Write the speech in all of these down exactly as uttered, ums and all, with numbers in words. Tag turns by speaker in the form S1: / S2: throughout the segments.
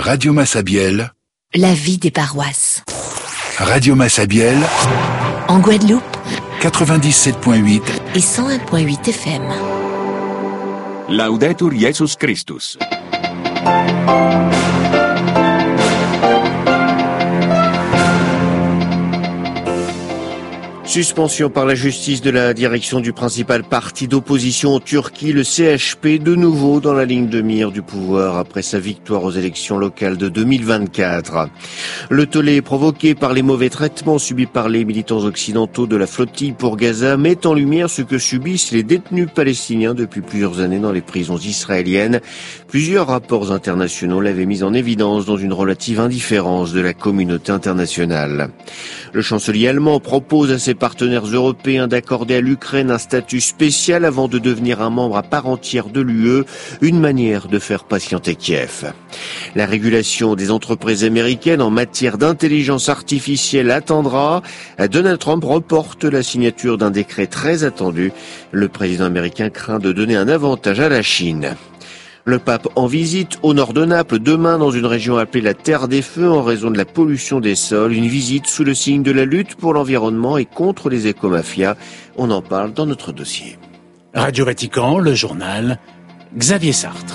S1: Radio Massabielle,
S2: la vie des paroisses.
S1: Radio Massabielle,
S2: en Guadeloupe,
S1: quatre-vingt-dix-sept virgule huit
S2: et cent un virgule huit F M.
S3: Laudetur Jesus Christus.
S4: Suspension par la justice de la direction du principal parti d'opposition en Turquie, le C H P, de nouveau dans la ligne de mire du pouvoir après sa victoire aux élections locales de deux mille vingt-quatre. Le tollé provoqué par les mauvais traitements subis par les militants occidentaux de la flottille pour Gaza met en lumière ce que subissent les détenus palestiniens depuis plusieurs années dans les prisons israéliennes. Plusieurs rapports internationaux l'avaient mis en évidence dans une relative indifférence de la communauté internationale. Le chancelier allemand propose à ses partenaires européens d'accorder à l'Ukraine un statut spécial avant de devenir un membre à part entière de l'U E, une manière de faire patienter Kiev. La régulation des entreprises américaines en matière d'intelligence artificielle attendra. Donald Trump reporte la signature d'un décret très attendu. Le président américain craint de donner un avantage à la Chine. Le pape en visite au nord de Naples demain dans une région appelée la Terre des Feux en raison de la pollution des sols. Une visite sous le signe de la lutte pour l'environnement et contre les écomafias. On en parle dans notre dossier.
S5: Radio Vatican, le journal, Xavier Sartre.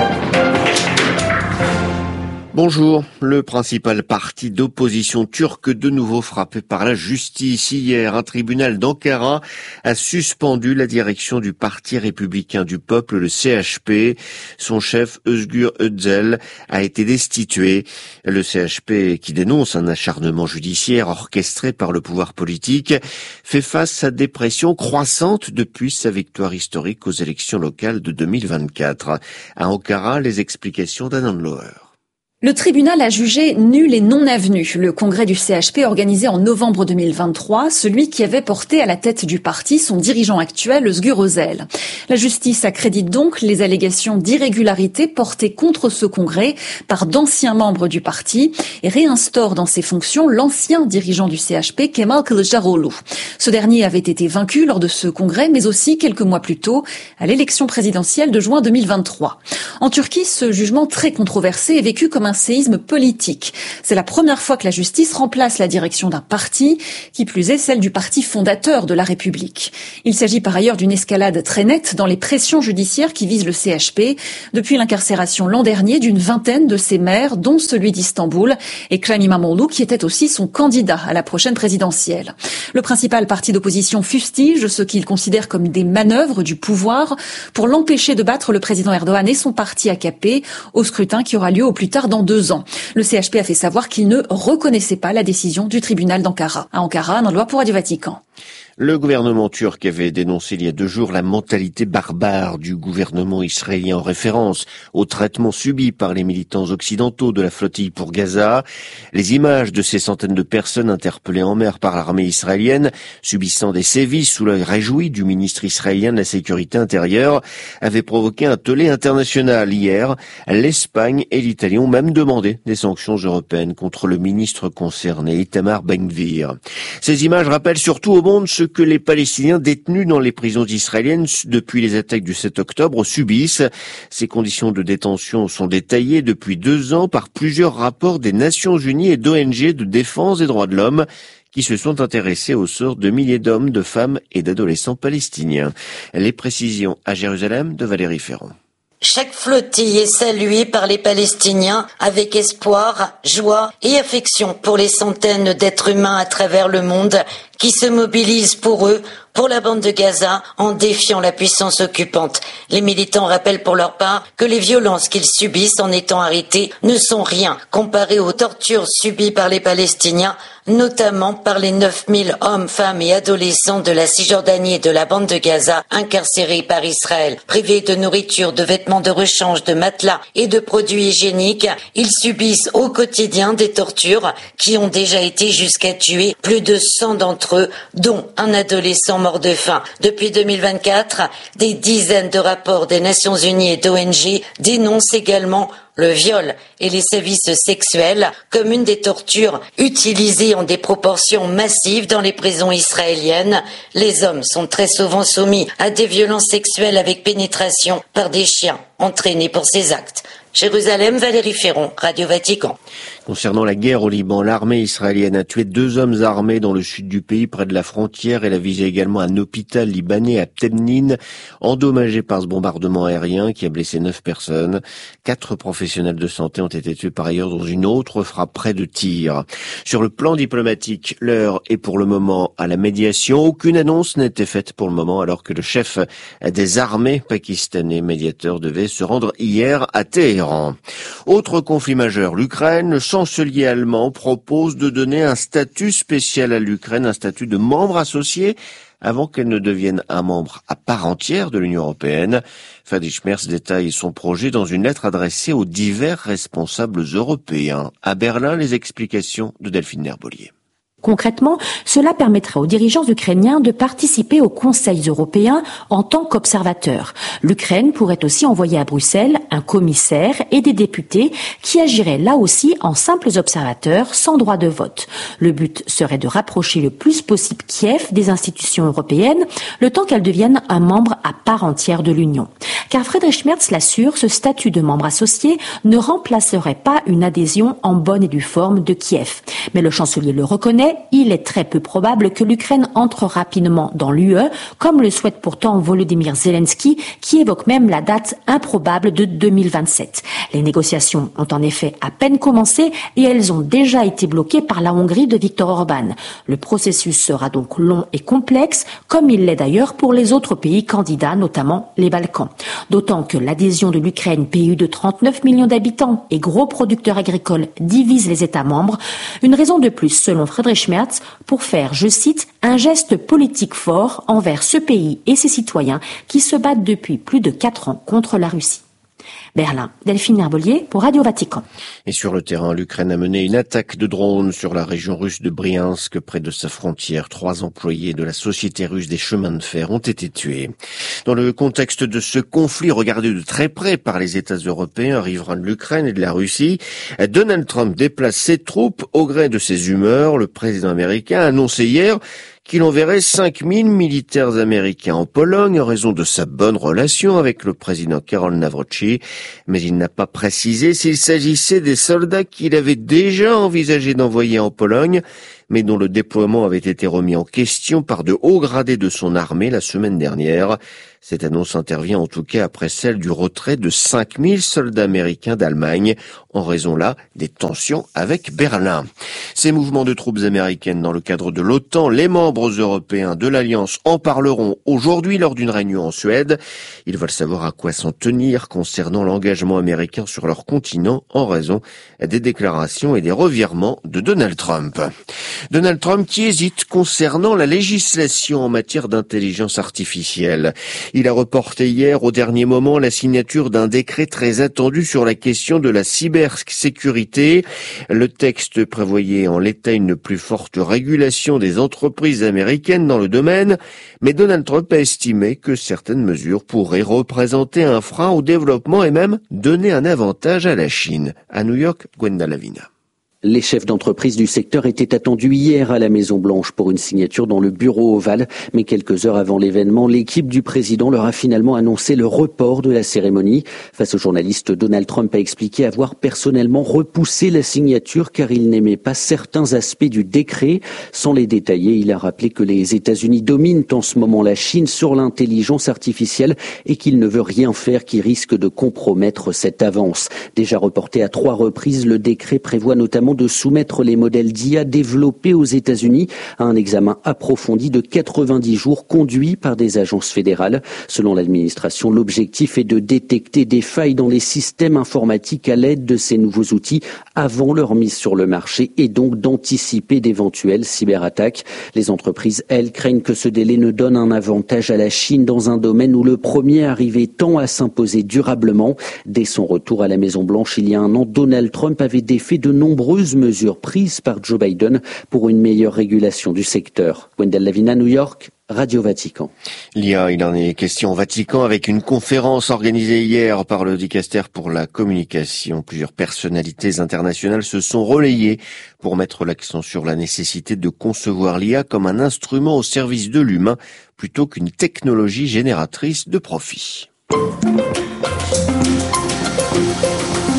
S4: Bonjour. Le principal parti d'opposition turc de nouveau frappé par la justice. Hier, un tribunal d'Ankara a suspendu la direction du Parti républicain du peuple, le C H P. Son chef, Özgür Özel, a été destitué. Le C H P, qui dénonce un acharnement judiciaire orchestré par le pouvoir politique, fait face à des pressions croissantes depuis sa victoire historique aux élections locales de deux mille vingt-quatre. À Ankara, les explications d'Anand Loher.
S6: Le tribunal a jugé nul et non avenu le congrès du C H P organisé en novembre deux mille vingt-trois, celui qui avait porté à la tête du parti son dirigeant actuel, Özgür Özel. La justice accrédite donc les allégations d'irrégularité portées contre ce congrès par d'anciens membres du parti et réinstaure dans ses fonctions l'ancien dirigeant du C H P, Kemal Kılıçdaroğlu. Ce dernier avait été vaincu lors de ce congrès, mais aussi quelques mois plus tôt, à l'élection présidentielle de juin deux mille vingt-trois. En Turquie, ce jugement très controversé est vécu comme un séisme politique. C'est la première fois que la justice remplace la direction d'un parti, qui plus est celle du parti fondateur de la République. Il s'agit par ailleurs d'une escalade très nette dans les pressions judiciaires qui visent le C H P, depuis l'incarcération l'an dernier d'une vingtaine de ses maires, dont celui d'Istanbul, et Ekrem İmamoğlu, qui était aussi son candidat à la prochaine présidentielle. Le principal parti d'opposition fustige ce qu'il considère comme des manœuvres du pouvoir pour l'empêcher de battre le président Erdogan et son parti A K P au scrutin qui aura lieu au plus tard dans deux ans. Le C H P a fait savoir qu'il ne reconnaissait pas la décision du tribunal d'Ankara. À Ankara, dans loi pour Radio Vatican.
S4: Le gouvernement turc avait dénoncé il y a deux jours la mentalité barbare du gouvernement israélien en référence au traitement subi par les militants occidentaux de la flottille pour Gaza. Les images de ces centaines de personnes interpellées en mer par l'armée israélienne, subissant des sévices sous l'œil réjoui du ministre israélien de la Sécurité intérieure, avaient provoqué un tollé international. Hier, l'Espagne et l'Italie ont même demandé des sanctions européennes contre le ministre concerné, Itamar Ben-Gvir. Ces images rappellent surtout au monde ce que les Palestiniens détenus dans les prisons israéliennes depuis les attaques du sept octobre subissent. Ces conditions de détention sont détaillées depuis deux ans par plusieurs rapports des Nations Unies et d'O N G de défense des droits de l'homme qui se sont intéressés au sort de milliers d'hommes, de femmes et d'adolescents palestiniens. Les précisions à Jérusalem de Valérie Ferrand.
S7: Chaque flottille est saluée par les Palestiniens avec espoir, joie et affection pour les centaines d'êtres humains à travers le monde qui se mobilisent pour eux, pour la bande de Gaza, en défiant la puissance occupante. Les militants rappellent pour leur part que les violences qu'ils subissent en étant arrêtés ne sont rien comparées aux tortures subies par les Palestiniens, notamment par les neuf mille hommes, femmes et adolescents de la Cisjordanie et de la bande de Gaza incarcérés par Israël. Privés de nourriture, de vêtements de rechange, de matelas et de produits hygiéniques, ils subissent au quotidien des tortures qui ont déjà été jusqu'à tuer plus de cent d'entre eux, dont un adolescent mort de faim. Depuis deux mille vingt-quatre, des dizaines de rapports des Nations Unies et d'O N G dénoncent également le viol et les sévices sexuels comme une des tortures utilisées en des proportions massives dans les prisons israéliennes. Les hommes sont très souvent soumis à des violences sexuelles avec pénétration par des chiens entraînés pour ces actes. Jérusalem, Valérie Ferron, Radio Vatican.
S4: Concernant la guerre au Liban, l'armée israélienne a tué deux hommes armés dans le sud du pays, près de la frontière. Elle a visé également un hôpital libanais à Temnin, endommagé par ce bombardement aérien qui a blessé neuf personnes. Quatre professionnels de santé ont été tués par ailleurs dans une autre frappe près de Tyr. Sur le plan diplomatique, l'heure est pour le moment à la médiation. Aucune annonce n'a été faite pour le moment, alors que le chef des armées pakistanais, médiateur, devait se rendre hier à Téhéran. Autre conflit majeur, l'Ukraine. Le chancelier allemand propose de donner un statut spécial à l'Ukraine, un statut de membre associé, avant qu'elle ne devienne un membre à part entière de l'Union européenne. Friedrich Merz détaille son projet dans une lettre adressée aux divers responsables européens. À Berlin, les explications de Delphine Herbolier.
S3: Concrètement, cela permettra aux dirigeants ukrainiens de participer aux conseils européens en tant qu'observateurs. L'Ukraine pourrait aussi envoyer à Bruxelles un commissaire et des députés qui agiraient là aussi en simples observateurs sans droit de vote. Le but serait de rapprocher le plus possible Kiev des institutions européennes, le temps qu'elle devienne un membre à part entière de l'Union. Car Friedrich Merz l'assure, ce statut de membre associé ne remplacerait pas une adhésion en bonne et due forme de Kiev. Mais le chancelier le reconnaît, il est très peu probable que l'Ukraine entre rapidement dans l'U E, comme le souhaite pourtant Volodymyr Zelensky, qui évoque même la date improbable de deux mille vingt-sept. Les négociations ont en effet à peine commencé et elles ont déjà été bloquées par la Hongrie de Viktor Orban. Le processus sera donc long et complexe, comme il l'est d'ailleurs pour les autres pays candidats, notamment les Balkans. D'autant que l'adhésion de l'Ukraine, pays de trente-neuf millions d'habitants et gros producteur agricole, divise les États membres. Une raison de plus, selon Friedrich Merz, pour faire, je cite, un geste politique fort envers ce pays et ses citoyens qui se battent depuis plus de quatre ans contre la Russie. Berlin, Delphine Herbolier pour Radio Vatican.
S4: Et sur le terrain, l'Ukraine a mené une attaque de drones sur la région russe de Briansk, près de sa frontière. Trois employés de la société russe des chemins de fer ont été tués. Dans le contexte de ce conflit regardé de très près par les États européens, riverains de l'Ukraine et de la Russie, Donald Trump déplace ses troupes au gré de ses humeurs. Le président américain a annoncé hier qu'il enverrait cinq mille militaires américains en Pologne en raison de sa bonne relation avec le président Karol Nawrocki. Mais il n'a pas précisé s'il s'agissait des soldats qu'il avait déjà envisagé d'envoyer en Pologne, mais dont le déploiement avait été remis en question par de hauts gradés de son armée la semaine dernière. Cette annonce intervient en tout cas après celle du retrait de cinq mille soldats américains d'Allemagne, en raison là des tensions avec Berlin. Ces mouvements de troupes américaines dans le cadre de l'OTAN, les membres européens de l'Alliance en parleront aujourd'hui lors d'une réunion en Suède. Ils veulent savoir à quoi s'en tenir concernant l'engagement américain sur leur continent en raison des déclarations et des revirements de Donald Trump. Donald Trump qui hésite concernant la législation en matière d'intelligence artificielle. Il a reporté hier au dernier moment la signature d'un décret très attendu sur la question de la cybersécurité. Le texte prévoyait en l'état une plus forte régulation des entreprises américaines dans le domaine, mais Donald Trump a estimé que certaines mesures pourraient représenter un frein au développement et même donner un avantage à la Chine. À New York, Gwenda Lavina.
S8: Les chefs d'entreprise du secteur étaient attendus hier à la Maison-Blanche pour une signature dans le bureau ovale. Mais quelques heures avant l'événement, l'équipe du président leur a finalement annoncé le report de la cérémonie. Face aux journalistes, Donald Trump a expliqué avoir personnellement repoussé la signature car il n'aimait pas certains aspects du décret. Sans les détailler, il a rappelé que les États-Unis dominent en ce moment la Chine sur l'intelligence artificielle et qu'il ne veut rien faire qui risque de compromettre cette avance. Déjà reporté à trois reprises, le décret prévoit notamment de soumettre les modèles d'I A développés aux États-Unis à un examen approfondi de quatre-vingt-dix jours conduit par des agences fédérales. Selon l'administration, l'objectif est de détecter des failles dans les systèmes informatiques à l'aide de ces nouveaux outils avant leur mise sur le marché et donc d'anticiper d'éventuelles cyberattaques. Les entreprises, elles, craignent que ce délai ne donne un avantage à la Chine dans un domaine où le premier arrivé tend à s'imposer durablement. Dès son retour à la Maison-Blanche il y a un an, Donald Trump avait défait de nombreuses mesures prises par Joe Biden pour une meilleure régulation du secteur. Wendell Lavina, New York, Radio Vatican.
S4: L'I A, il en est question au Vatican avec une conférence organisée hier par le Dicaster pour la communication. Plusieurs personnalités internationales se sont relayées pour mettre l'accent sur la nécessité de concevoir l'I A comme un instrument au service de l'humain plutôt qu'une technologie génératrice de profit.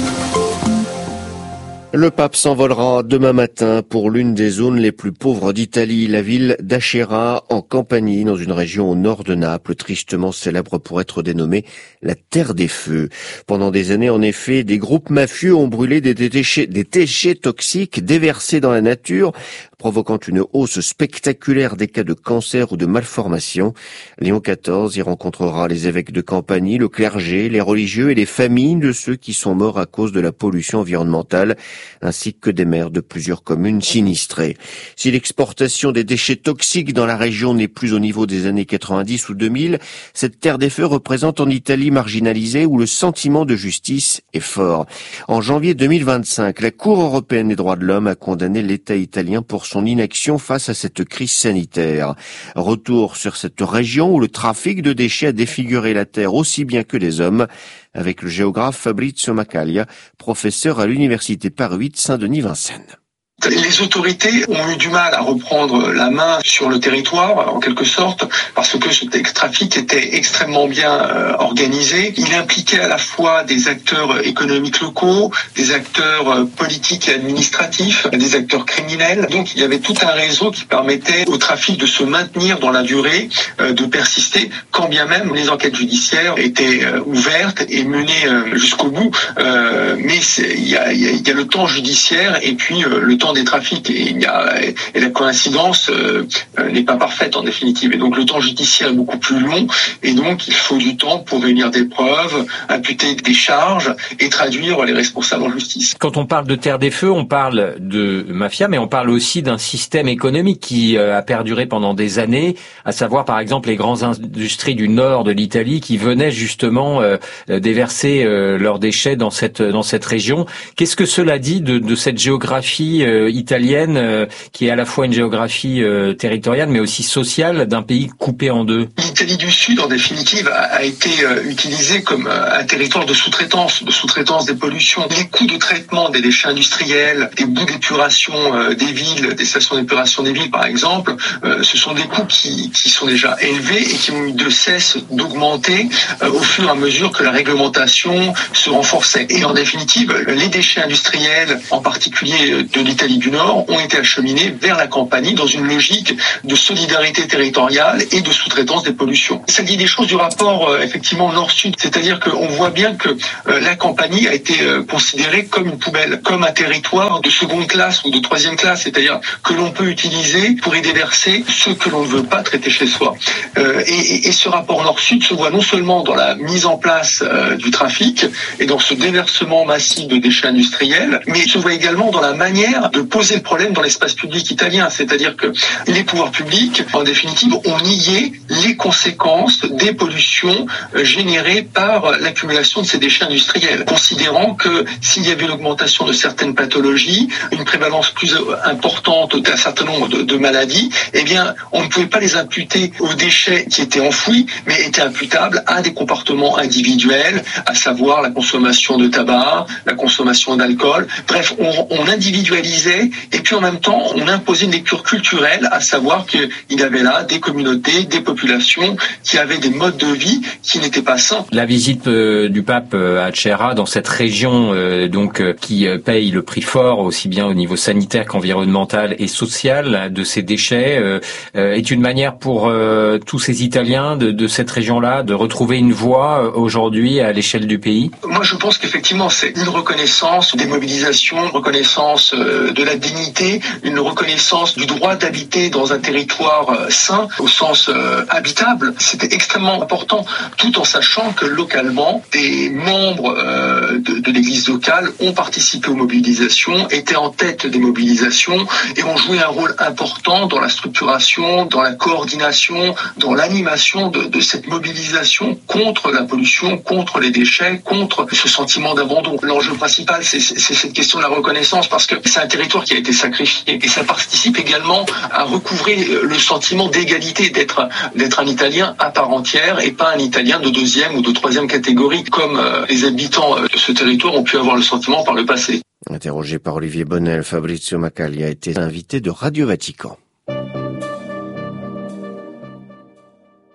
S4: Le pape s'envolera demain matin pour l'une des zones les plus pauvres d'Italie, la ville d'Acerra, en Campanie, dans une région au nord de Naples, tristement célèbre pour être dénommée la Terre des Feux. Pendant des années, en effet, des groupes mafieux ont brûlé des déchets, des déchets toxiques déversés dans la nature, provoquant une hausse spectaculaire des cas de cancer ou de malformation. Léon quatorze y rencontrera les évêques de Campanie, le clergé, les religieux et les familles de ceux qui sont morts à cause de la pollution environnementale, ainsi que des maires de plusieurs communes sinistrées. Si l'exportation des déchets toxiques dans la région n'est plus au niveau des années quatre-vingt-dix ou deux mille, cette terre des feux représente en Italie marginalisée où le sentiment de justice est fort. En janvier deux mille vingt-cinq, la Cour européenne des droits de l'homme a condamné l'État italien pour son inaction face à cette crise sanitaire. Retour sur cette région où le trafic de déchets a défiguré la terre aussi bien que les hommes, avec le géographe Fabrizio Macaglia, professeur à l'université Paris huit Saint-Denis-Vincennes.
S9: Les autorités ont eu du mal à reprendre la main sur le territoire, en quelque sorte, parce que ce trafic était extrêmement bien euh, organisé. Il impliquait à la fois des acteurs économiques locaux, des acteurs euh, politiques et administratifs, des acteurs criminels. Donc il y avait tout un réseau qui permettait au trafic de se maintenir dans la durée, euh, de persister, quand bien même les enquêtes judiciaires étaient euh, ouvertes et menées euh, jusqu'au bout. Euh, mais il y a, y, a, y a le temps judiciaire et puis euh, le temps des trafics et, il y a, et la coïncidence euh, n'est pas parfaite en définitive. Et donc le temps judiciaire est beaucoup plus long et donc il faut du temps pour réunir des preuves, imputer des charges et traduire les responsables en justice.
S10: Quand on parle de terre des feux, on parle de mafia, mais on parle aussi d'un système économique qui a perduré pendant des années, à savoir par exemple les grandes industries du nord de l'Italie qui venaient justement euh, déverser euh, leurs déchets dans cette dans cette région. Qu'est-ce que cela dit de, de cette géographie euh, italienne euh, qui est à la fois une géographie euh, territoriale mais aussi sociale d'un pays coupé en deux?
S9: L'Italie du Sud, en définitive, a, a été euh, utilisée comme euh, un territoire de sous-traitance, de sous-traitance des pollutions. Les coûts de traitement des déchets industriels, des boues d'épuration euh, des villes, des stations d'épuration des villes par exemple, euh, ce sont des coûts qui, qui sont déjà élevés et qui ont eu de cesse d'augmenter euh, au fur et à mesure que la réglementation se renforçait. Et en définitive, les déchets industriels, en particulier de l'Italie du Nord, ont été acheminés vers la Campanie dans une logique de solidarité territoriale et de sous-traitance des pollutions. Ça dit des choses du rapport euh, effectivement nord-sud, c'est-à-dire qu'on voit bien que euh, la Campanie a été euh, considérée comme une poubelle, comme un territoire de seconde classe ou de troisième classe, c'est-à-dire que l'on peut utiliser pour y déverser ce que l'on ne veut pas traiter chez soi. Euh, et, et, et ce rapport nord-sud se voit non seulement dans la mise en place euh, du trafic et dans ce déversement massif de déchets industriels, mais il se voit également dans la manière de poser le problème dans l'espace public italien, c'est-à-dire que les pouvoirs publics, en définitive, ont nié les conséquences des pollutions générées par l'accumulation de ces déchets industriels, considérant que s'il y avait une augmentation de certaines pathologies, une prévalence plus importante d'un certain nombre de, de maladies, eh bien, on ne pouvait pas les imputer aux déchets qui étaient enfouis, mais étaient imputables à des comportements individuels, à savoir la consommation de tabac, la consommation d'alcool. Bref, on, on individualisait et puis en même temps, on imposait une lecture culturelle, à savoir qu'il y avait là des communautés, des populations qui avaient des modes de vie qui n'étaient pas sains.
S10: La visite euh, du pape euh, à Acerra, dans cette région euh, donc euh, qui euh, paye le prix fort, aussi bien au niveau sanitaire qu'environnemental et social, de ces déchets, euh, euh, est une manière pour euh, tous ces Italiens de, de cette région-là de retrouver une voix euh, aujourd'hui à l'échelle du pays?
S9: Moi, je pense qu'effectivement, c'est une reconnaissance des mobilisations, une reconnaissance euh, de la dignité, une reconnaissance du droit d'habiter dans un territoire euh, sain, au sens euh, habitable. C'était extrêmement important, tout en sachant que localement, des membres euh, de, de l'église locale ont participé aux mobilisations, étaient en tête des mobilisations et ont joué un rôle important dans la structuration, dans la coordination, dans l'animation de, de cette mobilisation contre la pollution, contre les déchets, contre ce sentiment d'abandon. L'enjeu principal, c'est, c'est cette question de la reconnaissance, parce que c'est un territoire qui a été sacrifié et ça participe également à recouvrer le sentiment d'égalité, d'être d'être un Italien à part entière et pas un Italien de deuxième ou de troisième catégorie, comme euh, les habitants de ce territoire ont pu avoir le sentiment par le passé.
S4: Interrogé par Olivier Bonnel, Fabrizio Macaglia a été invité de Radio Vatican.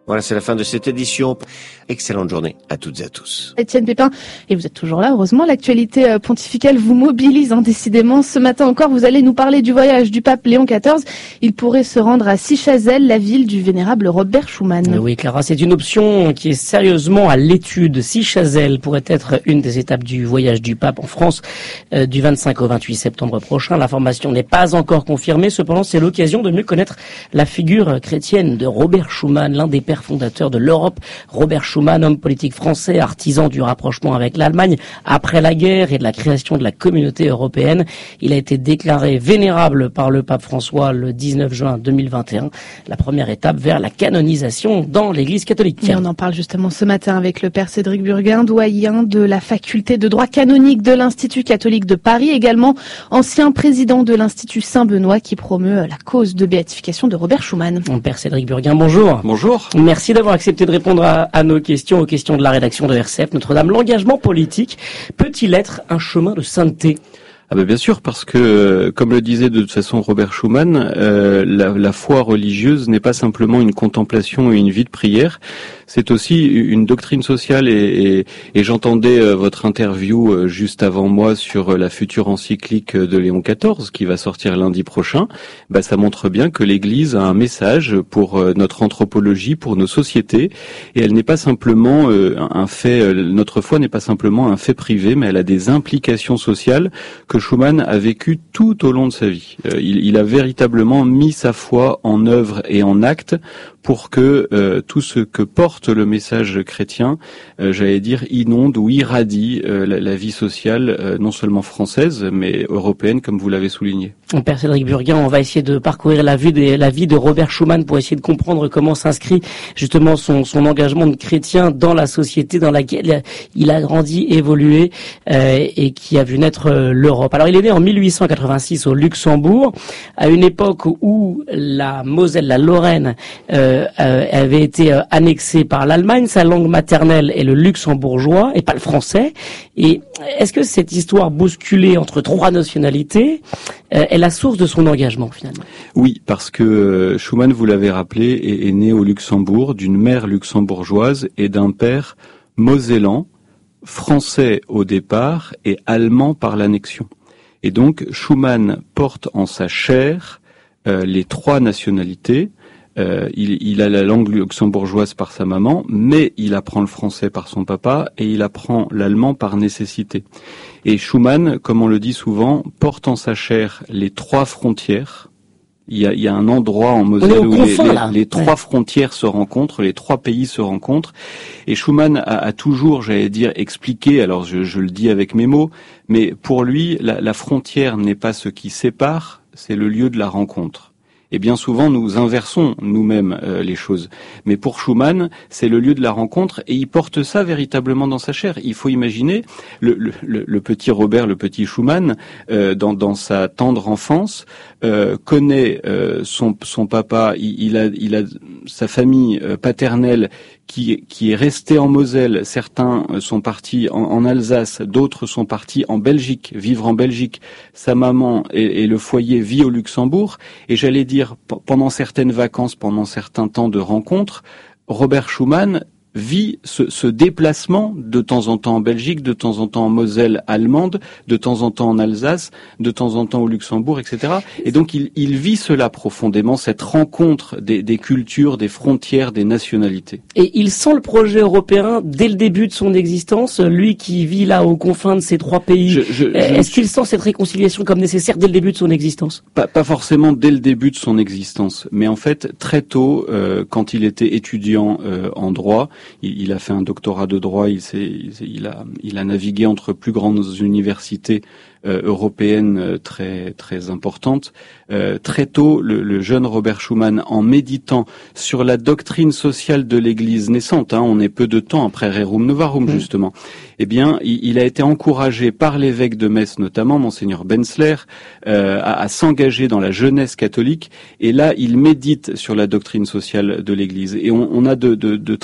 S4: Voilà, c'est la fin de cette édition. Excellente journée à toutes et à tous.
S11: Étienne Pépin, et vous êtes toujours là, heureusement. L'actualité pontificale vous mobilise, hein, décidément. Ce matin encore, vous allez nous parler du voyage du pape Léon quatorze. Il pourrait se rendre à Sichazel, la ville du vénérable Robert Schuman.
S12: Oui, Clara, c'est une option qui est sérieusement à l'étude. Sichazel pourrait être une des étapes du voyage du pape en France euh, du vingt-cinq au vingt-huit septembre prochain. L'information n'est pas encore confirmée. Cependant, c'est l'occasion de mieux connaître la figure chrétienne de Robert Schuman, l'un des pères fondateur de l'Europe. Robert Schuman, homme politique français, artisan du rapprochement avec l'Allemagne après la guerre et de la création de la communauté européenne. Il a été déclaré vénérable par le pape François le dix-neuf juin deux mille vingt et un, la première étape vers la canonisation dans l'Église catholique.
S11: Et on en parle justement ce matin avec le père Cédric Burguin, doyen de la faculté de droit canonique de l'Institut catholique de Paris, également ancien président de l'Institut Saint-Benoît qui promeut la cause de béatification de Robert Schuman.
S12: Père Cédric Burguin, bonjour.
S13: Bonjour.
S12: Merci d'avoir accepté de répondre à, à nos questions, aux questions de la rédaction de R C F Notre-Dame. L'engagement politique peut-il être un chemin de sainteté ?
S13: Ah ben bien sûr, parce que, comme le disait de toute façon Robert Schuman, euh, la, la foi religieuse n'est pas simplement une contemplation et une vie de prière, c'est aussi une doctrine sociale. Et, et, et j'entendais euh, votre interview euh, juste avant moi sur euh, la future encyclique de Léon quatorze qui va sortir lundi prochain. Bah, ça montre bien que l'Église a un message pour euh, notre anthropologie, pour nos sociétés, et elle n'est pas simplement euh, un fait. Euh, notre foi n'est pas simplement un fait privé, mais elle a des implications sociales que Schuman a vécu tout au long de sa vie. Euh, il, il a véritablement mis sa foi en œuvre et en acte pour que euh, tout ce que porte le message chrétien, euh, j'allais dire, inonde ou irradie euh, la, la vie sociale, euh, non seulement française, mais européenne, comme vous l'avez souligné.
S12: Père Cédric Burguin, on va essayer de parcourir la vie, des, la vie de Robert Schuman pour essayer de comprendre comment s'inscrit justement son, son engagement de chrétien dans la société dans laquelle il a grandi, évolué euh, et qui a vu naître euh, l'Europe. Alors il est né en mille huit cent quatre-vingt-six au Luxembourg, à une époque où la Moselle, la Lorraine, euh, euh, avait été euh, annexée par l'Allemagne. Sa langue maternelle est le luxembourgeois et pas le français. Et est-ce que cette histoire bousculée entre trois nationalités euh, est la source de son engagement finalement?
S13: Oui, parce que euh, Schuman, vous l'avez rappelé, est, est né au Luxembourg d'une mère luxembourgeoise et d'un père mosellan, français au départ et allemand par l'annexion. Et donc Schuman porte en sa chair euh, les trois nationalités. Euh, il, il a la langue luxembourgeoise par sa maman, mais il apprend le français par son papa et il apprend l'allemand par nécessité. Et Schuman, comme on le dit souvent, porte en sa chair les trois frontières. Il y a, il y a un endroit en Moselle où les, les, les trois ouais. frontières se rencontrent, les trois pays se rencontrent. Et Schuman a, a toujours, j'allais dire, expliqué, alors je, je le dis avec mes mots, mais pour lui, la, la frontière n'est pas ce qui sépare, c'est le lieu de la rencontre. Et bien souvent, nous inversons nous-mêmes euh, les choses. Mais pour Schuman, c'est le lieu de la rencontre et il porte ça véritablement dans sa chair. Il faut imaginer le, le, le petit Robert, le petit Schuman, euh, dans, dans sa tendre enfance, euh, connaît euh, son, son papa, il, il, a, il a sa famille euh, paternelle qui, qui est restée en Moselle. Certains sont partis en, en Alsace, d'autres sont partis en Belgique, vivre en Belgique. Sa maman et, et le foyer vit au Luxembourg. Et j'allais dire, pendant certaines vacances, pendant certains temps de rencontres, Robert Schuman vit ce, ce déplacement de temps en temps en Belgique, de temps en temps en Moselle allemande, de temps en temps en Alsace, de temps en temps au Luxembourg, et cetera. Et donc il, il vit cela profondément, cette rencontre des, des cultures, des frontières, des nationalités.
S12: Et il sent le projet européen dès le début de son existence, lui qui vit là aux confins de ces trois pays. Je, je, Est-ce je... qu'il sent cette réconciliation comme nécessaire dès le début de son existence?
S13: Pas, pas forcément dès le début de son existence, mais en fait très tôt, euh, quand il était étudiant euh, en droit, Il, il a fait un doctorat de droit, il, s'est, il, a, il a navigué entre plus grandes universités euh, européennes euh, très très importantes. Euh, très tôt, le, le jeune Robert Schuman, en méditant sur la doctrine sociale de l'Église naissante, hein, on est peu de temps après Rerum Novarum mmh. justement, eh bien, il, il a été encouragé par l'évêque de Metz notamment, Monseigneur Benzler, euh, à, à s'engager dans la jeunesse catholique. Et là, il médite sur la doctrine sociale de l'Église. Et on, on a de, de, de très belles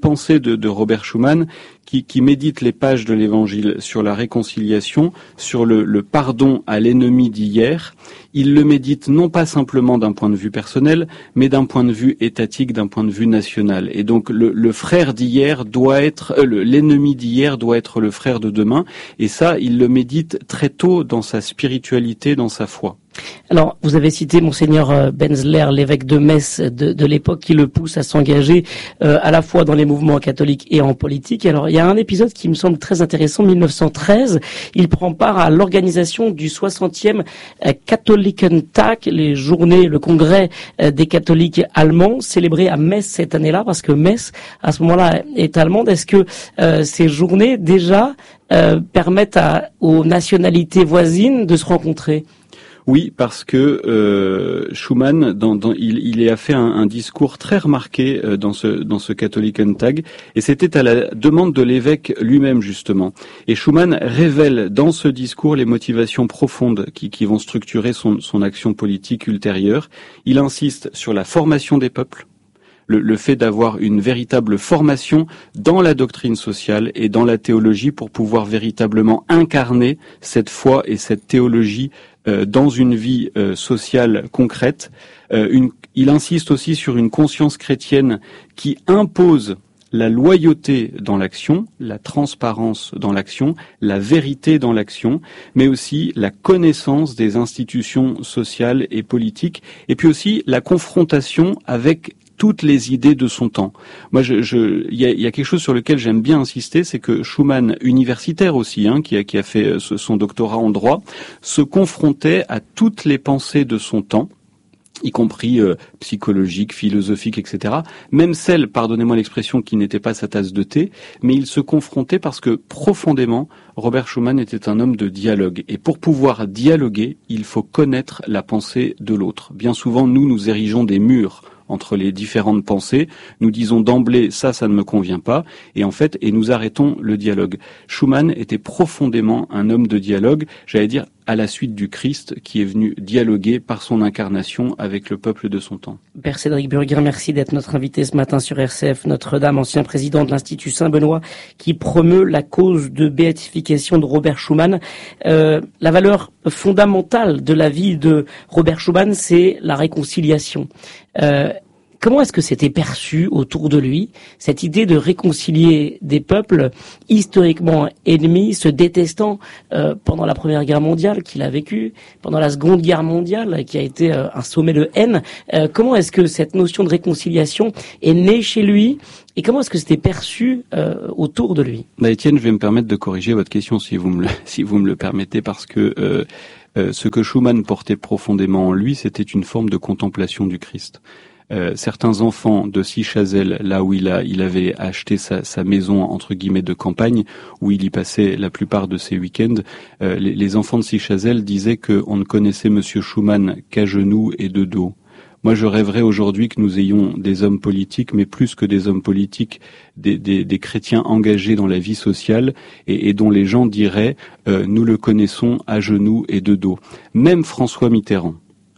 S13: pensée de, de Robert Schuman qui, qui médite les pages de l'Évangile sur la réconciliation, sur le, le pardon à l'ennemi d'hier. Il le médite non pas simplement d'un point de vue personnel, mais d'un point de vue étatique, d'un point de vue national. Et donc le, le frère d'hier doit être, euh, le, l'ennemi d'hier doit être le frère de demain. Et ça, il le médite très tôt dans sa spiritualité, dans sa foi.
S12: Alors, vous avez cité Monseigneur Benzler, l'évêque de Metz de, de l'époque, qui le pousse à s'engager euh, à la fois dans les mouvements catholiques et en politique. Alors, il y a un épisode qui me semble très intéressant. En mille neuf cent treize, il prend part à l'organisation du soixantième euh, Katholikentag, les journées, le congrès euh, des catholiques allemands, célébré à Metz cette année-là, parce que Metz, à ce moment-là, est allemande. Est-ce que euh, ces journées, déjà, euh, permettent à, aux nationalités voisines de se rencontrer ?
S13: Oui, parce que euh, Schuman, dans, dans, il, il a fait un, un discours très remarqué euh, dans ce dans ce Katholikentag, et c'était à la demande de l'évêque lui-même justement. Et Schuman révèle dans ce discours les motivations profondes qui, qui vont structurer son, son action politique ultérieure. Il insiste sur la formation des peuples. Le, le fait d'avoir une véritable formation dans la doctrine sociale et dans la théologie pour pouvoir véritablement incarner cette foi et cette théologie euh, dans une vie euh, sociale concrète. Euh, une, il insiste aussi sur une conscience chrétienne qui impose la loyauté dans l'action, la transparence dans l'action, la vérité dans l'action, mais aussi la connaissance des institutions sociales et politiques, et puis aussi la confrontation avec toutes les idées de son temps. Moi, je, je, il y a, y a quelque chose sur lequel j'aime bien insister, c'est que Schuman, universitaire aussi, hein, qui a, qui a fait son doctorat en droit, se confrontait à toutes les pensées de son temps, y compris euh, psychologiques, philosophiques, et cetera. Même celles, pardonnez-moi l'expression, qui n'étaient pas sa tasse de thé, mais il se confrontait parce que profondément, Robert Schuman était un homme de dialogue. Et pour pouvoir dialoguer, il faut connaître la pensée de l'autre. Bien souvent, nous, nous érigeons des murs entre les différentes pensées, nous disons d'emblée ça, ça ne me convient pas, et en fait, et nous arrêtons le dialogue. Schuman était profondément un homme de dialogue, j'allais dire à la suite du Christ qui est venu dialoguer par son incarnation avec le peuple de son temps.
S12: Père Cédric Burguin, merci d'être notre invité ce matin sur R C F Notre-Dame, ancien président de l'Institut Saint-Benoît, qui promeut la cause de béatification de Robert Schuman. Euh, la valeur fondamentale de la vie de Robert Schuman, c'est la réconciliation. Euh, Comment est-ce que c'était perçu autour de lui, cette idée de réconcilier des peuples historiquement ennemis, se détestant euh, pendant la Première Guerre mondiale qu'il a vécu, pendant la Seconde Guerre mondiale qui a été euh, un sommet de haine. Euh, comment est-ce que cette notion de réconciliation est née chez lui et comment est-ce que c'était perçu euh, autour de lui?
S13: Bah, Étienne, je vais me permettre de corriger votre question si vous me le, si vous me le permettez, parce que euh, euh, ce que Schuman portait profondément en lui, c'était une forme de contemplation du Christ. Euh, certains enfants de Sichazel, là où il a, il avait acheté sa, sa maison entre guillemets de campagne, où il y passait la plupart de ses week-ends, euh, les, les enfants de Sichazel disaient qu'on ne connaissait Monsieur Schuman qu'à genoux et de dos. Moi, je rêverais aujourd'hui que nous ayons des hommes politiques, mais plus que des hommes politiques, des, des, des chrétiens engagés dans la vie sociale et, et dont les gens diraient euh, nous le connaissons à genoux et de dos. Même François Mitterrand,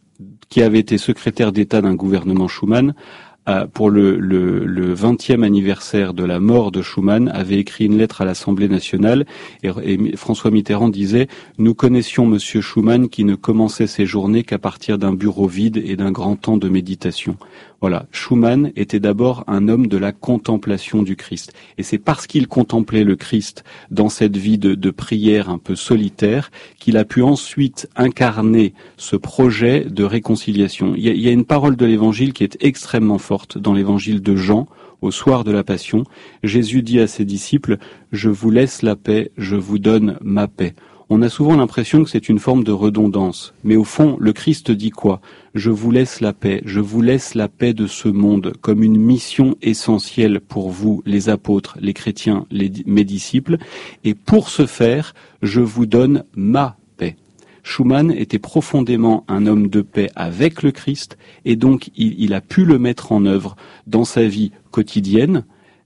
S13: qui avait été secrétaire d'État d'un gouvernement Schuman, pour le, le, le vingtième anniversaire de la mort de Schuman, avait écrit une lettre à l'Assemblée nationale et, et François Mitterrand disait « Nous connaissions Monsieur Schuman qui ne commençait ses journées qu'à partir d'un bureau vide et d'un grand temps de méditation. » Voilà, Schuman était d'abord un homme de la contemplation du Christ. Et c'est parce qu'il contemplait le Christ dans cette vie de, de prière un peu solitaire qu'il a pu ensuite incarner ce projet de réconciliation. Il y a, il y a une parole de l'Évangile qui est extrêmement forte dans l'Évangile de Jean, au soir de la Passion. Jésus dit à ses disciples « Je vous laisse la paix, je vous donne ma paix ». On a souvent l'impression que c'est une forme de redondance. Mais au fond, le Christ dit quoi? Je vous laisse la paix, je vous laisse la paix de ce monde comme une mission essentielle pour vous, les apôtres, les chrétiens, les, mes disciples. Et pour ce faire, je vous donne ma paix. Schuman était profondément un homme de paix avec le Christ et donc il, il a pu le mettre en œuvre dans sa vie quotidienne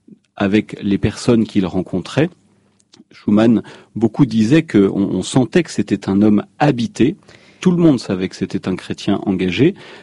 S13: avec les personnes qu'il rencontrait. Schuman, beaucoup disaient qu'on on sentait que c'était un homme habité. Tout le monde savait que c'était un chrétien engagé,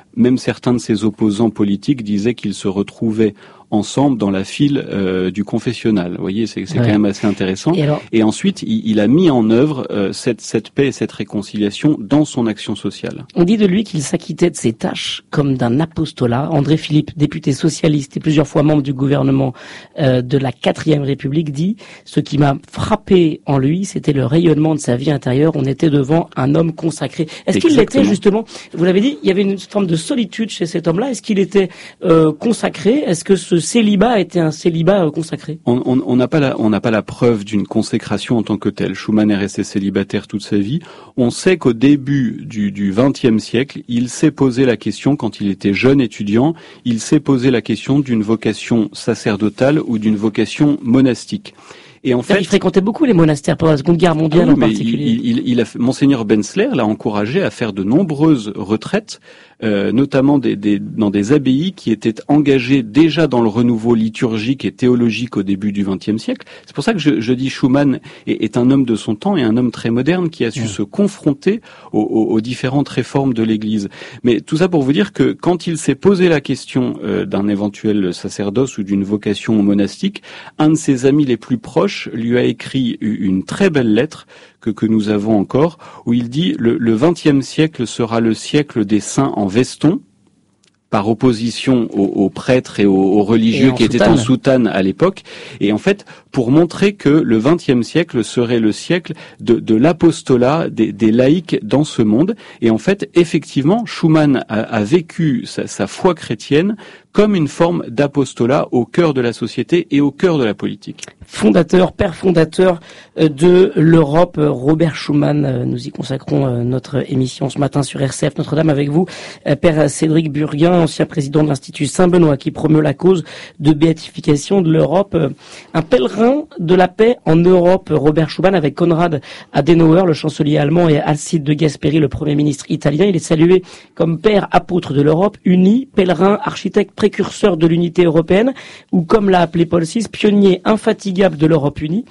S13: même certains de ses opposants politiques disaient qu'ils se retrouvaient ensemble dans la file euh, du confessionnal. Vous voyez, c'est, c'est ouais. quand même assez intéressant. Et, alors... et ensuite, il, il a mis en œuvre euh, cette, cette paix et cette réconciliation dans son action sociale.
S12: On dit de lui qu'il s'acquittait de ses tâches comme d'un apostolat. André Philippe, député socialiste et plusieurs fois membre du gouvernement euh, de la quatrième République, dit « Ce qui m'a frappé en lui, c'était le rayonnement de sa vie intérieure. On était devant un homme consacré. » Est-ce Exactement. qu'il l'était justement? Vous l'avez dit, il y avait une forme de solitude chez cet homme-là. Est-ce qu'il était euh, consacré? Est-ce que ce célibat était un célibat euh, consacré?
S13: On on, on n'a pas la on n'a pas la preuve d'une consécration en tant que telle. Schuman est resté célibataire toute sa vie. On sait qu'au début du du vingtième siècle, il s'est posé la question, quand il était jeune étudiant, il s'est posé la question d'une vocation sacerdotale ou d'une vocation monastique. Et en fait,
S12: il fréquentait beaucoup les monastères pendant la Seconde Guerre mondiale
S13: ah oui,
S12: en particulier.
S13: Il, il, il a, Monseigneur Benzler l'a encouragé à faire de nombreuses retraites, euh, notamment des, des, dans des abbayes qui étaient engagées déjà dans le renouveau liturgique et théologique au début du vingtième siècle. C'est pour ça que je, je dis Schuman est, est un homme de son temps et un homme très moderne qui a su ouais. se confronter aux, aux, aux différentes réformes de l'Église. Mais tout ça pour vous dire que quand il s'est posé la question euh, d'un éventuel sacerdoce ou d'une vocation monastique, un de ses amis les plus proches lui a écrit une très belle lettre que, que nous avons encore, où il dit le, le vingtième siècle sera le siècle des saints en veston, par opposition aux, aux prêtres et aux, aux religieux qui étaient en soutane à l'époque. Et en fait, pour montrer que le vingtième siècle serait le siècle de, de l'apostolat des, des laïcs dans ce monde. Et en fait, effectivement, Schuman a, a vécu sa, sa foi chrétienne comme une forme d'apostolat au cœur de la société et au cœur de la politique.
S12: Fondateur, père fondateur de l'Europe, Robert Schuman. Nous y consacrons notre émission ce matin sur R C F Notre-Dame avec vous, père Cédric Burguin, ancien président de l'Institut Saint-Benoît, qui promeut la cause de béatification de l'Europe. Un pèlerin de la paix en Europe, Robert Schuman, avec Konrad Adenauer, le chancelier allemand, et Alcide de Gasperi, le premier ministre italien. Il est salué comme père apôtre de l'Europe, uni, pèlerin, architecte, précurseur de l'unité européenne, ou comme l'a appelé Paul six, pionnier infatigable de l'Europe unie.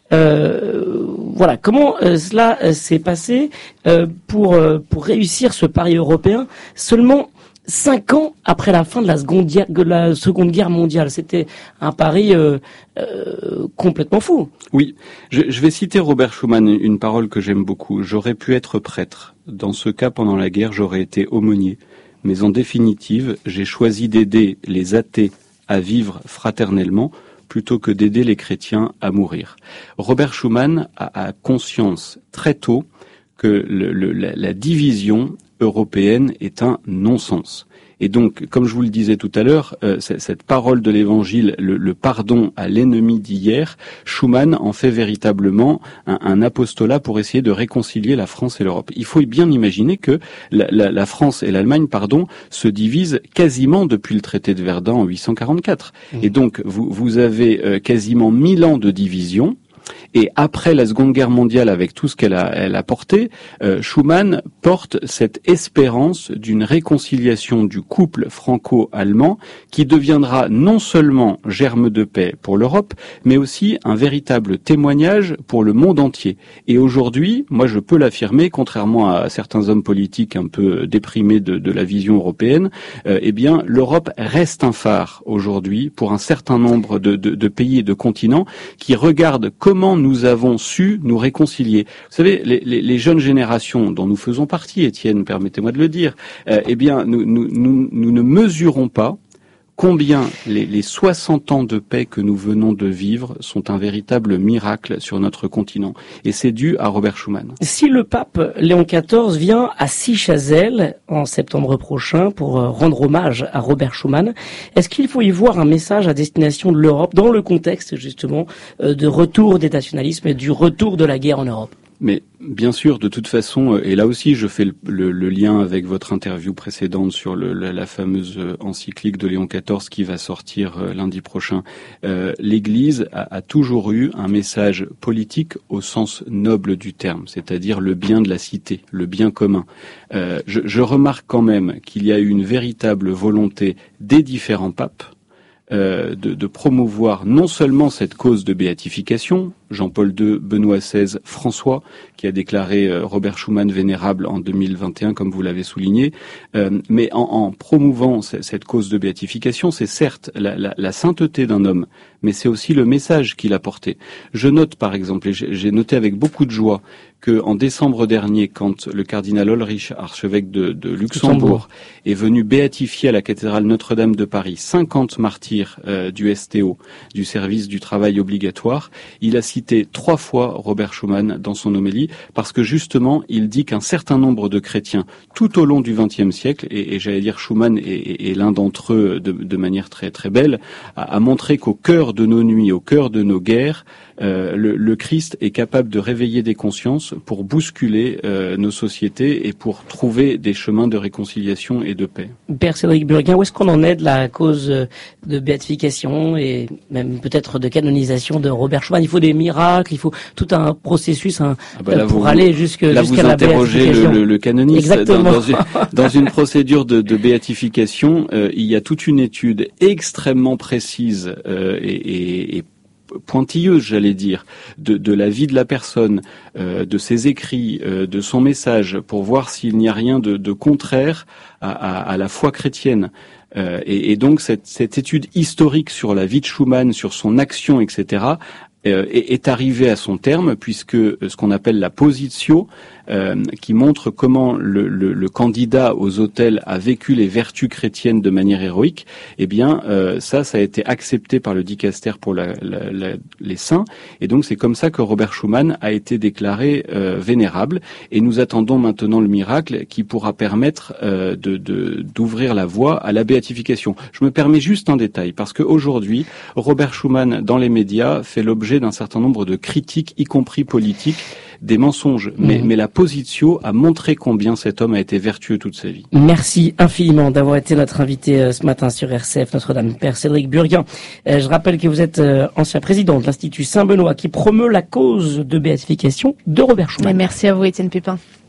S12: Euh, voilà, comment euh, cela euh, s'est passé euh, pour euh, pour réussir ce pari européen seulement cinq ans après la fin de la Seconde Guerre, de la Seconde Guerre mondiale. C'était un pari euh, euh, complètement fou.
S13: Oui, je, je vais citer Robert Schuman, une parole que j'aime beaucoup. J'aurais pu être prêtre. Dans ce cas, pendant la guerre, j'aurais été aumônier. Mais en définitive, j'ai choisi d'aider les athées à vivre fraternellement plutôt que d'aider les chrétiens à mourir. Robert Schuman a, a conscience très tôt que le, le, la, la division européenne est un non-sens. Et donc, comme je vous le disais tout à l'heure, euh, cette parole de l'Évangile, le, le pardon à l'ennemi d'hier, Schuman en fait véritablement un, un apostolat pour essayer de réconcilier la France et l'Europe. Il faut bien imaginer que la, la, la France et l'Allemagne, pardon, se divisent quasiment depuis le traité de Verdun en huit cent quarante-quatre. Mmh. Et donc, vous, vous avez euh, quasiment mille ans de division. Et après la Seconde Guerre mondiale, avec tout ce qu'elle a, elle a porté, euh, Schuman porte cette espérance d'une réconciliation du couple franco-allemand qui deviendra non seulement germe de paix pour l'Europe, mais aussi un véritable témoignage pour le monde entier. Et aujourd'hui, moi je peux l'affirmer, contrairement à certains hommes politiques un peu déprimés de, de la vision européenne, euh, eh bien l'Europe reste un phare aujourd'hui pour un certain nombre de, de, de pays et de continents qui regardent comment nous avons su nous réconcilier. Vous savez, les, les, les jeunes générations dont nous faisons partie, Étienne, permettez-moi de le dire, euh, eh bien, nous, nous, nous, nous ne mesurons pas combien les, les soixante ans de paix que nous venons de vivre sont un véritable miracle sur notre continent. Et c'est dû à Robert Schuman.
S12: Si le pape Léon quatorze vient à Sichazel en septembre prochain pour rendre hommage à Robert Schuman, est-ce qu'il faut y voir un message à destination de l'Europe dans le contexte justement de retour des nationalismes et du retour de la guerre en Europe ?
S13: Mais bien sûr, de toute façon, et là aussi je fais le, le, le lien avec votre interview précédente sur le, la, la fameuse encyclique de Léon quatorze qui va sortir euh, lundi prochain, euh, l'Église a, a toujours eu un message politique au sens noble du terme, c'est-à-dire le bien de la cité, le bien commun. Euh, je, je remarque quand même qu'il y a eu une véritable volonté des différents papes Euh, de, de promouvoir non seulement cette cause de béatification, Jean-Paul deux, Benoît seize, François, qui a déclaré euh, Robert Schuman vénérable en deux mille vingt et un, comme vous l'avez souligné. Euh, mais en, en promouvant c- cette cause de béatification, c'est certes la, la, la sainteté d'un homme, mais c'est aussi le message qu'il a porté. Je note par exemple, et j'ai, j'ai noté avec beaucoup de joie, que en décembre dernier, quand le cardinal Ulrich, archevêque de, de Luxembourg, Luxembourg, est venu béatifier à la cathédrale Notre-Dame de Paris cinquante martyrs euh, du S T O, du service du travail obligatoire, il a cité trois fois Robert Schuman dans son homélie, parce que justement, il dit qu'un certain nombre de chrétiens, tout au long du vingtième siècle, et, et j'allais dire Schuman est, est, est l'un d'entre eux de, de manière très très belle, a, a montré qu'au cœur de nos nuits, au cœur de nos guerres, euh, le, le Christ est capable de réveiller des consciences pour bousculer euh, nos sociétés et pour trouver des chemins de réconciliation et de paix.
S12: Père Cédric Burguin, où est-ce qu'on en est de la cause de béatification et même peut-être de canonisation de Robert Schuman? Il faut des miracles, il faut tout un processus un, ah bah là, pour vous, aller jusque,
S13: là
S12: jusqu'à
S13: vous
S12: la
S13: interrogez
S12: béatification.
S13: Le, le, le canoniste.
S12: Exactement.
S13: Dans, dans, une, dans une procédure de, de béatification, euh, il y a toute une étude extrêmement précise euh, et, et, et pointilleuse, j'allais dire, de, de la vie de la personne, euh, de ses écrits, euh, de son message, pour voir s'il n'y a rien de, de contraire à, à, à la foi chrétienne. Euh, et, et donc cette, cette étude historique sur la vie de Schuman, sur son action, et cetera, euh, est, est arrivée à son terme, puisque ce qu'on appelle la positio, Euh, qui montre comment le, le, le candidat aux autels a vécu les vertus chrétiennes de manière héroïque, eh bien euh, ça, ça a été accepté par le dicaster pour la, la, la, les saints, et donc c'est comme ça que Robert Schuman a été déclaré euh, vénérable, et nous attendons maintenant le miracle qui pourra permettre euh, de, de, d'ouvrir la voie à la béatification. Je me permets juste un détail, parce qu'aujourd'hui, Robert Schuman, dans les médias, fait l'objet d'un certain nombre de critiques, y compris politiques, des mensonges, mais, mmh. mais la positio a montré combien cet homme a été vertueux toute sa vie.
S12: Merci infiniment d'avoir été notre invité euh, ce matin sur R C F Notre-Dame, Père Cédric Burguin. Euh, je rappelle que vous êtes euh, ancien président de l'Institut Saint-Benoît qui promeut la cause de béatification de Robert Schuman.
S11: Et merci à vous, Étienne Pépin.